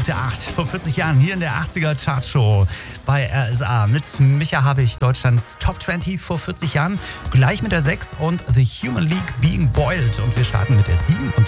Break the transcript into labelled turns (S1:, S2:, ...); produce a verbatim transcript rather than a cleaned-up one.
S1: der acht. Vor vierzig Jahren hier in der achtziger Chartshow bei R S A mit Micha Havig, Deutschlands Top zwanzig vor vierzig Jahren. Gleich mit der sechs und The Human League Being Boiled. Und wir starten mit der sieben und